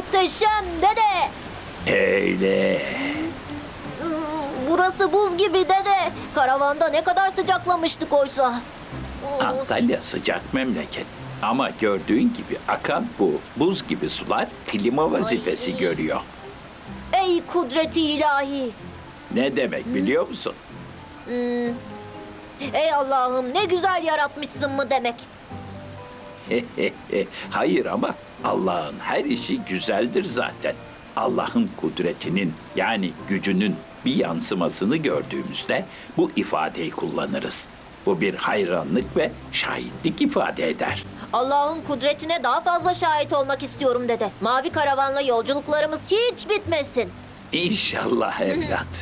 Muhteşem dede. Öyle. Burası buz gibi dede. Karavanda ne kadar sıcaklamıştık oysa. Antalya sıcak memleket. Ama gördüğün gibi akan bu buz gibi sular klima vazifesi görüyor. Ey kudreti ilahi. Ne demek biliyor musun? Ey Allah'ım ne güzel yaratmışsın mı demek. Hayır ama Allah'ın her işi güzeldir zaten. Allah'ın kudretinin yani gücünün bir yansımasını gördüğümüzde bu ifadeyi kullanırız. Bu bir hayranlık ve şahitlik ifade eder. Allah'ın kudretine daha fazla şahit olmak istiyorum dede. Mavi karavanla yolculuklarımız hiç bitmesin. İnşallah evlat.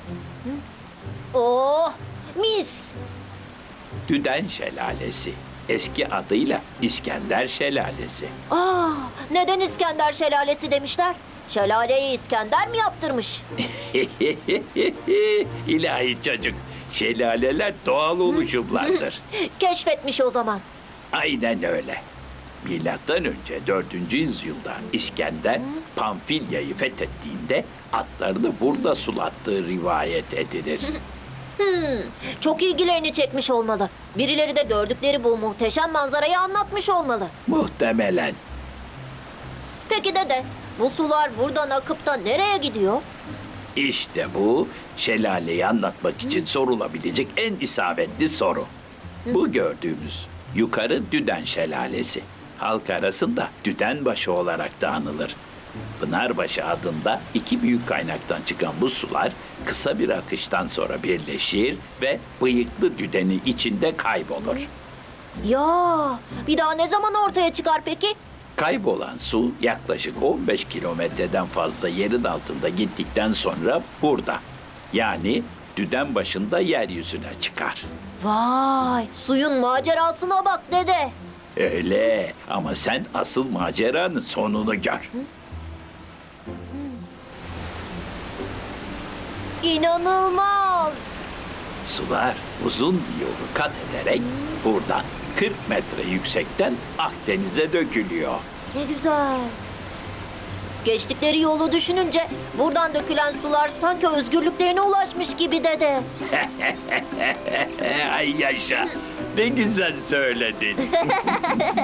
Oh mis. Düden Şelalesi. Eski adıyla İskender Şelalesi. Neden İskender Şelalesi demişler? Şelaleyi İskender mi yaptırmış? İlahi çocuk. Şelaleler doğal oluşumlardır. Keşfetmiş o zaman. Aynen öyle. Milattan önce 4. yüzyılda İskender Pamfilya'yı fethettiğinde atlarını burada sulattığı rivayet edilir. Çok ilgilerini çekmiş olmalı. Birileri de gördükleri bu muhteşem manzarayı anlatmış olmalı. Muhtemelen. Peki dede, bu sular buradan akıp da nereye gidiyor? İşte bu şelaleyi anlatmak için sorulabilecek en isabetli soru. Bu gördüğümüz yukarı Düden Şelalesi. Halk arasında Düdenbaşı olarak da anılır. Pınarbaşı adında iki büyük kaynaktan çıkan bu sular kısa bir akıştan sonra birleşir ve bıyıklı düdeni içinde kaybolur. Ya, bir daha ne zaman ortaya çıkar peki? Kaybolan su yaklaşık 15 kilometreden fazla yerin altında gittikten sonra burada. Yani düden başında yeryüzüne çıkar. Vay, suyun macerasına bak dede. Öyle ama sen asıl maceranın sonunu gör. İnanılmaz. Sular uzun bir yolu kat ederek buradan 40 metre yüksekten Akdeniz'e dökülüyor. Ne güzel. Geçtikleri yolu düşününce buradan dökülen sular sanki özgürlüklerine ulaşmış gibi dede. Ay yaşa, ne güzel söyledin.